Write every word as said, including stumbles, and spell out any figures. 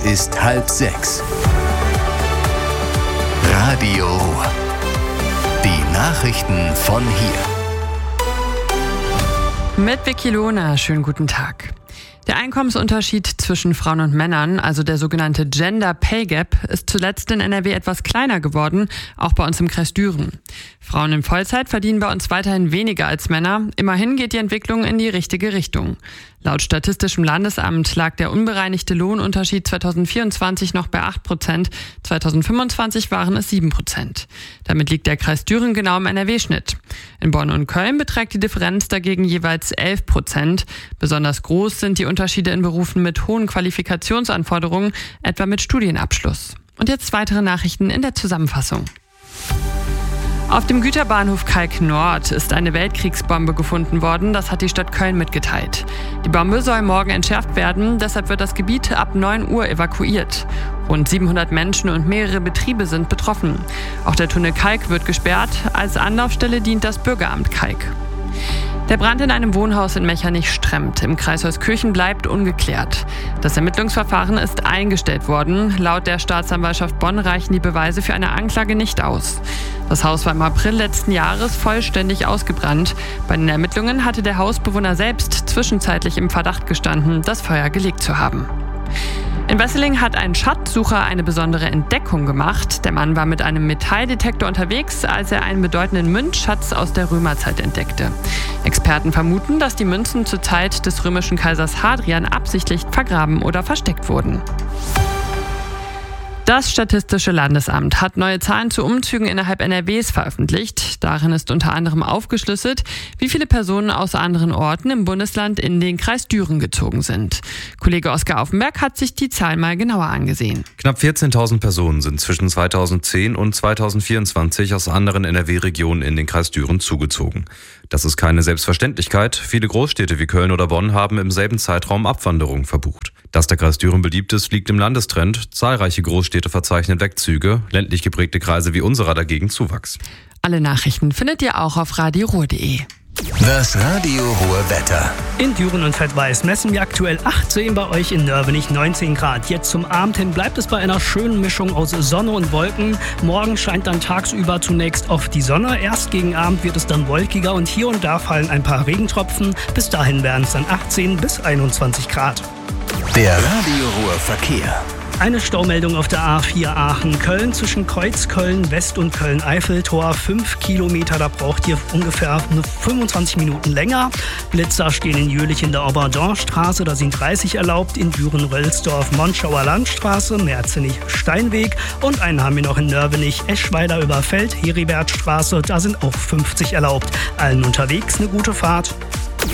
ist halb sechs. Radio Ruhr. Die Nachrichten von hier. Mit Vicky Lohner, schönen guten Tag. Der Einkommensunterschied zwischen Frauen und Männern, also der sogenannte Gender Pay Gap, ist zuletzt in N R W etwas kleiner geworden, auch bei uns im Kreis Düren. Frauen in Vollzeit verdienen bei uns weiterhin weniger als Männer. Immerhin geht die Entwicklung in die richtige Richtung. Laut Statistischem Landesamt lag der unbereinigte Lohnunterschied zweitausendvierundzwanzig noch bei acht Prozent, zweitausendfünfundzwanzig waren es sieben Prozent. Damit liegt der Kreis Düren genau im N R W-Schnitt. In Bonn und Köln beträgt die Differenz dagegen jeweils elf Prozent. Besonders groß sind die Unterschiede in Berufen mit hohen Qualifikationsanforderungen, etwa mit Studienabschluss. Und jetzt weitere Nachrichten in der Zusammenfassung. Auf dem Güterbahnhof Kalk Nord ist eine Weltkriegsbombe gefunden worden, das hat die Stadt Köln mitgeteilt. Die Bombe soll morgen entschärft werden, deshalb wird das Gebiet ab neun Uhr evakuiert. Rund siebenhundert Menschen und mehrere Betriebe sind betroffen. Auch der Tunnel Kalk wird gesperrt, als Anlaufstelle dient das Bürgeramt Kalk. Der Brand in einem Wohnhaus in Mechernich-Stremmt im Kreis Holzkirchen bleibt ungeklärt. Das Ermittlungsverfahren ist eingestellt worden. Laut der Staatsanwaltschaft Bonn reichen die Beweise für eine Anklage nicht aus. Das Haus war im April letzten Jahres vollständig ausgebrannt. Bei den Ermittlungen hatte der Hausbewohner selbst zwischenzeitlich im Verdacht gestanden, das Feuer gelegt zu haben. In Wesseling hat ein Schatzsucher eine besondere Entdeckung gemacht. Der Mann war mit einem Metalldetektor unterwegs, als er einen bedeutenden Münzschatz aus der Römerzeit entdeckte. Experten vermuten, dass die Münzen zur Zeit des römischen Kaisers Hadrian absichtlich vergraben oder versteckt wurden. Das Statistische Landesamt hat neue Zahlen zu Umzügen innerhalb N R Ws veröffentlicht. Darin ist unter anderem aufgeschlüsselt, wie viele Personen aus anderen Orten im Bundesland in den Kreis Düren gezogen sind. Kollege Oskar Aufenberg hat sich die Zahlen mal genauer angesehen. Knapp vierzehntausend Personen sind zwischen zweitausendzehn und zweitausendvierundzwanzig aus anderen N R W-Regionen in den Kreis Düren zugezogen. Das ist keine Selbstverständlichkeit. Viele Großstädte wie Köln oder Bonn haben im selben Zeitraum Abwanderung verbucht. Dass der Kreis Düren beliebt ist, liegt im Landestrend. Zahlreiche Großstädte verzeichnen Wegzüge, ländlich geprägte Kreise wie unserer dagegen Zuwachs. Alle Nachrichten findet ihr auch auf radio ruhr punkt de. Das Radio Ruhr Wetter. In Düren und Feldweiß messen wir aktuell achtzehn, bei euch in Nörvenich neunzehn Grad. Jetzt zum Abend hin bleibt es bei einer schönen Mischung aus Sonne und Wolken. Morgen scheint dann tagsüber zunächst oft die Sonne. Erst gegen Abend wird es dann wolkiger und hier und da fallen ein paar Regentropfen. Bis dahin werden es dann achtzehn bis einundzwanzig Grad. Der Radio Ruhr Verkehr. Eine Staumeldung auf der A vier Aachen-Köln zwischen Kreuzköln West und Köln-Eiffeltor. Fünf Kilometer, da braucht ihr ungefähr fünfundzwanzig Minuten länger. Blitzer stehen in Jülich in der Oberdornstraße, da sind dreißig erlaubt. In Düren-Rölsdorf, Monschauer Landstraße, Merzenich-Steinweg. Und einen haben wir noch in Nörvenich, Eschweiler über Feld, Heribertstraße, da sind auch fünfzig erlaubt. Allen unterwegs eine gute Fahrt.